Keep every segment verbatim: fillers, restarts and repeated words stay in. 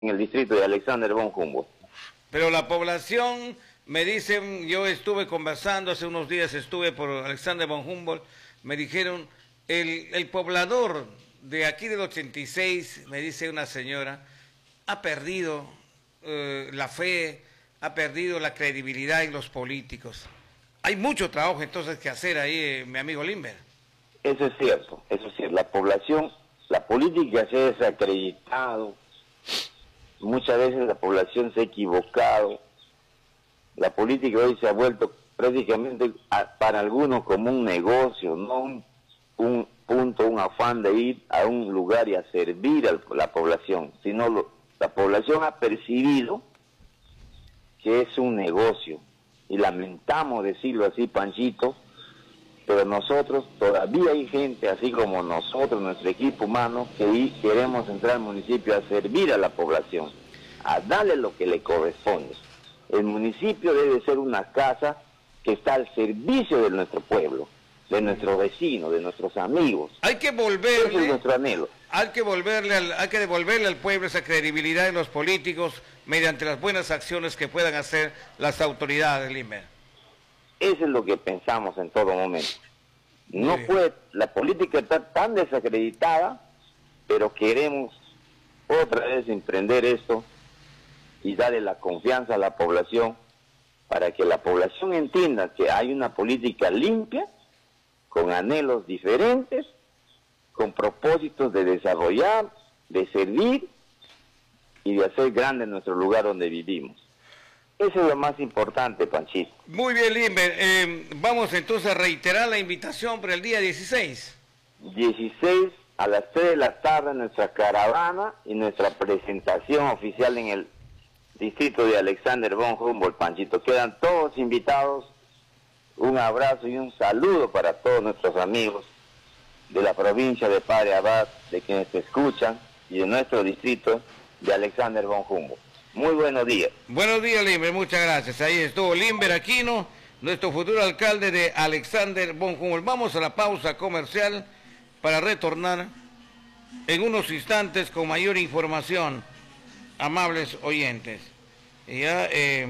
en el distrito de Alexander von Humboldt. Pero la población, me dicen, yo estuve conversando, hace unos días estuve por Alexander von Humboldt, me dijeron, el, el poblador de aquí del ochenta y seis, me dice una señora, ha perdido eh, la fe, ha perdido la credibilidad en los políticos. Hay mucho trabajo entonces que hacer ahí, eh, mi amigo Limber. Eso es cierto, eso es cierto. La población, la política se ha desacreditado, muchas veces la población se ha equivocado, la política hoy se ha vuelto prácticamente a, para algunos como un negocio, no un, un punto, un afán de ir a un lugar y a servir a la población, sino lo, la población ha percibido que es un negocio, y lamentamos decirlo así, Panchito, pero nosotros, todavía hay gente, así como nosotros, nuestro equipo humano, que queremos entrar al municipio a servir a la población, a darle lo que le corresponde. El municipio debe ser una casa que está al servicio de nuestro pueblo, de nuestros vecinos, de nuestros amigos. Hay que volverle, ese es nuestro anhelo. Hay que volverle al, hay que devolverle al pueblo esa credibilidad en los políticos mediante las buenas acciones que puedan hacer las autoridades, Limber. Eso es lo que pensamos en todo momento. No puede, la política está tan desacreditada, pero queremos otra vez emprender esto y darle la confianza a la población para que la población entienda que hay una política limpia, con anhelos diferentes, con propósitos de desarrollar, de servir y de hacer grande nuestro lugar donde vivimos. Eso es lo más importante, Panchito. Muy bien, Limber. Eh, vamos entonces a reiterar la invitación para el día dieciséis. dieciséis a las tres de la tarde nuestra caravana y nuestra presentación oficial en el distrito de Alexander von Humboldt, Panchito. Quedan todos invitados. Un abrazo y un saludo para todos nuestros amigos de la provincia de Padre Abad, de quienes te escuchan, y de nuestro distrito de Alexander von Humboldt. Muy buenos días. Buenos días, Limber, muchas gracias. Ahí estuvo Limber Aquino, nuestro futuro alcalde de Alexander von Humboldt. Vamos a la pausa comercial para retornar en unos instantes con mayor información, amables oyentes. Y ya, eh,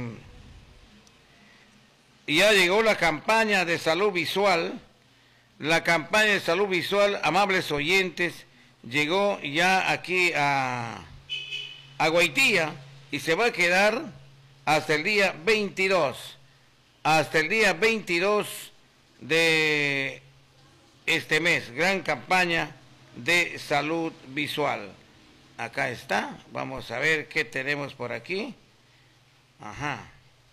y ya llegó la campaña de salud visual, la campaña de salud visual, amables oyentes, llegó ya aquí a, a Guaitía, y se va a quedar hasta el día veintidós, hasta el día veintidós de este mes, gran campaña de salud visual. Acá está, vamos a ver qué tenemos por aquí. Ajá.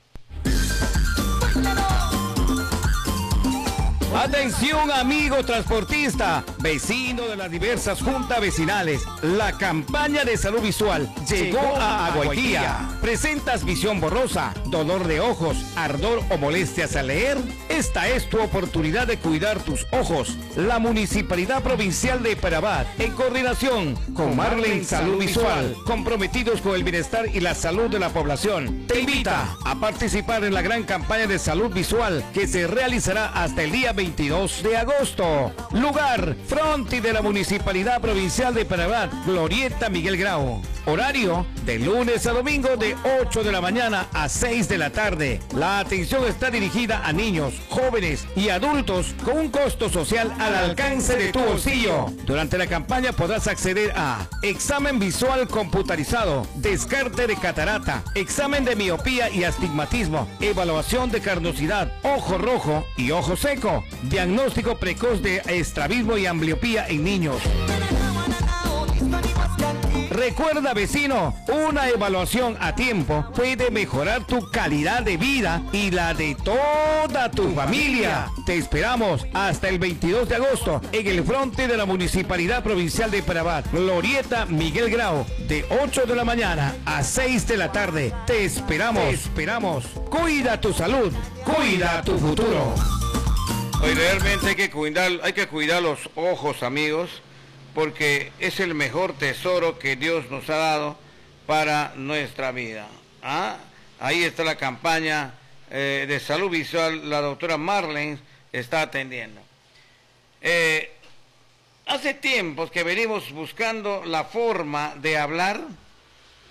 Atención, amigo transportista, vecino de las diversas juntas vecinales. La campaña de salud visual llegó a Aguaitía. ¿Presentas visión borrosa, dolor de ojos, ardor o molestias al leer? Esta es tu oportunidad de cuidar tus ojos. La Municipalidad Provincial de Parabad, en coordinación con Marlen Salud Visual, comprometidos con el bienestar y la salud de la población, te invita a participar en la gran campaña de salud visual que se realizará hasta el día veintidós de agosto. Lugar, frontis de la Municipalidad Provincial de Parabad, Glorieta Miguel Grau. Horario, de lunes a domingo de ocho de la mañana a seis de la tarde. La atención está dirigida a niños, jóvenes y adultos con un costo social al alcance de tu bolsillo. Durante la campaña podrás acceder a examen visual computarizado, descarte de catarata, examen de miopía y astigmatismo, evaluación de carnosidad, ojo rojo y ojo seco, diagnóstico precoz de estrabismo y ambliopía en niños. Recuerda, vecino, una evaluación a tiempo puede mejorar tu calidad de vida y la de toda tu familia. Te esperamos hasta el veintidós de agosto en el frente de la Municipalidad Provincial de Parabad, Glorieta Miguel Grau, de ocho de la mañana a seis de la tarde. Te esperamos, te esperamos. Cuida tu salud, cuida tu futuro. Hoy realmente hay que cuidar, hay que cuidar los ojos, amigos, porque es el mejor tesoro que Dios nos ha dado para nuestra vida. ¿Ah? Ahí está la campaña eh, de salud visual, la doctora Marlene está atendiendo. Eh, hace tiempos que venimos buscando la forma de hablar